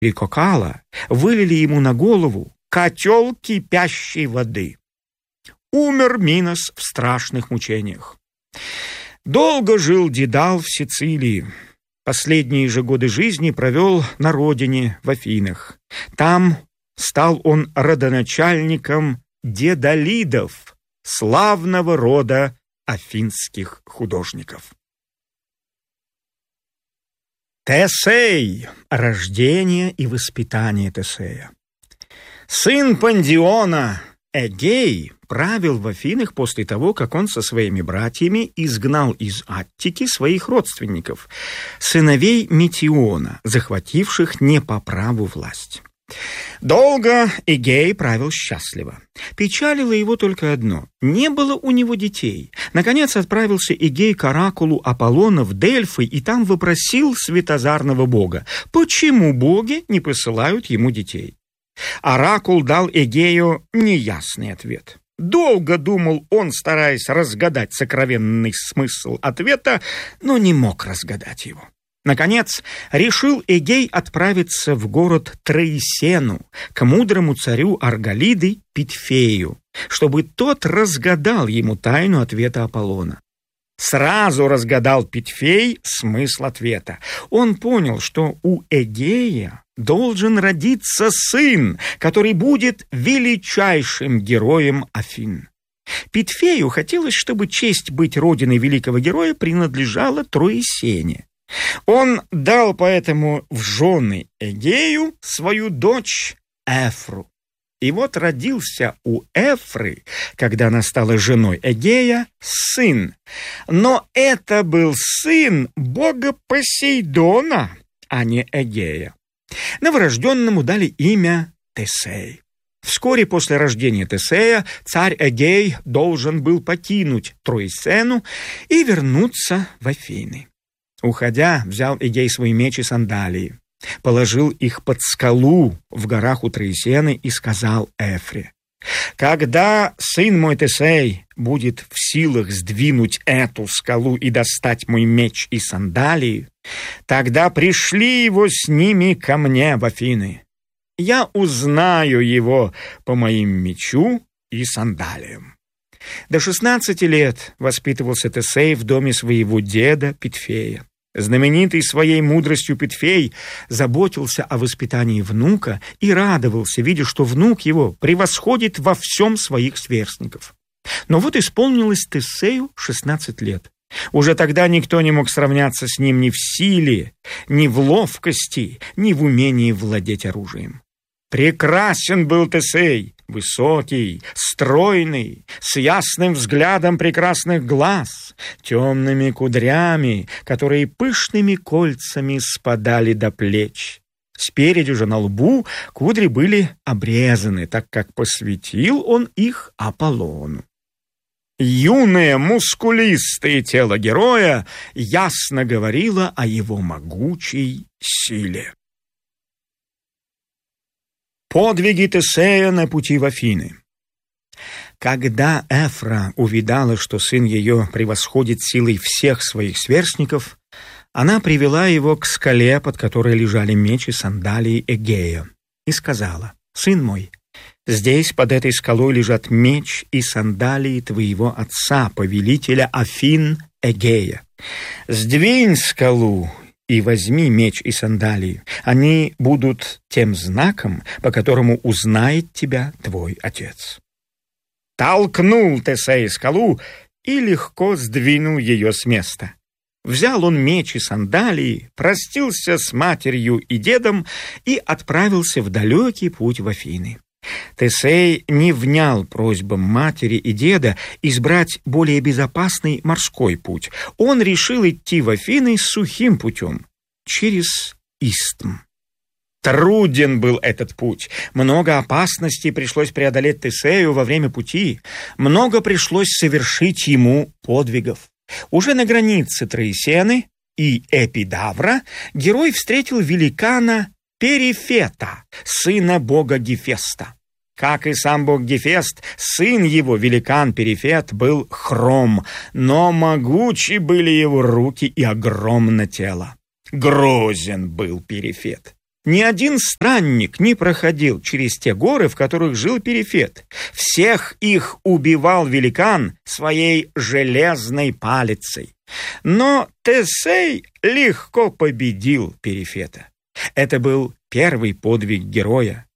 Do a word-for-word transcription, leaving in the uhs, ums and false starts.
Кокала вылили ему на голову котел кипящей воды. Умер Минос в страшных мучениях. Долго жил Дедал в Сицилии. Последние же годы жизни провел на родине, в Афинах. Там стал он родоначальником дедалидов, славного рода афинских художников. Тесей. Рождение и воспитание Тесея. Сын Пандиона, Эгей, правил в Афинах после того, как он со своими братьями изгнал из Аттики своих родственников, сыновей Метиона, захвативших не по праву власть. Долго Эгей правил счастливо. Печалило его только одно — не было у него детей. Наконец отправился Эгей к оракулу Аполлона в Дельфы и там вопросил светозарного бога, почему боги не посылают ему детей. Оракул дал Эгею неясный ответ. Долго думал он, стараясь разгадать сокровенный смысл ответа, но не мог разгадать его. Наконец, решил Эгей отправиться в город Троесену к мудрому царю Арголиды Питфею, чтобы тот разгадал ему тайну ответа Аполлона. Сразу разгадал Питфей смысл ответа. Он понял, что у Эгея должен родиться сын, который будет величайшим героем Афин. Питфею хотелось, чтобы честь быть родиной великого героя принадлежала Троесене. Он дал поэтому в жены Эгею свою дочь Эфру. И вот родился у Эфры, когда она стала женой Эгея, сын. Но это был сын бога Посейдона, а не Эгея. Новорожденному дали имя Тесей. Вскоре после рождения Тесея царь Эгей должен был покинуть Троесену и вернуться в Афины. Уходя, взял Эгей свой меч и сандалии, положил их под скалу в горах у Троесены и сказал Эфре: «Когда сын мой Тесей будет в силах сдвинуть эту скалу и достать мой меч и сандалии, тогда пришли его с ними ко мне в Афины. Я узнаю его по моим мечу и сандалиям». До шестнадцати лет воспитывался Тесей в доме своего деда Питфея. Знаменитый своей мудростью Питфей заботился о воспитании внука и радовался, видя, что внук его превосходит во всем своих сверстников. Но вот исполнилось Тесею шестнадцать лет. Уже тогда никто не мог сравняться с ним ни в силе, ни в ловкости, ни в умении владеть оружием. Прекрасен был Тесей, высокий, стройный, с ясным взглядом прекрасных глаз, темными кудрями, которые пышными кольцами спадали до плеч. Спереди же на лбу кудри были обрезаны, так как посвятил он их Аполлону. Юное, мускулистое тело героя ясно говорило о его могучей силе. Подвиги Тесея на пути в Афины. Когда Эфра увидала, что сын ее превосходит силой всех своих сверстников, она привела его к скале, под которой лежали меч и сандалии Эгея, и сказала: «Сын мой, здесь под этой скалой лежат меч и сандалии твоего отца, повелителя Афин Эгея. Сдвинь скалу и возьми меч и сандалии. Они будут тем знаком, по которому узнает тебя твой отец». Толкнул Тесей скалу и легко сдвинул ее с места. Взял он меч и сандалии, простился с матерью и дедом и отправился в далекий путь в Афины. Тесей не внял просьбам матери и деда избрать более безопасный морской путь. Он решил идти в Афины сухим путем, через Истм. Труден был этот путь. Много опасностей пришлось преодолеть Тесею во время пути. Много пришлось совершить ему подвигов. Уже на границе Троесены и Эпидавра герой встретил великана Перифета, сына бога Гефеста. Как и сам бог Гефест, сын его, великан Перифет, был хром, но могучи были его руки и огромно тело. Грозен был Перифет. Ни один странник не проходил через те горы, в которых жил Перифет. Всех их убивал великан своей железной палицей. Но Тесей легко победил Перифета. Это был первый подвиг героя.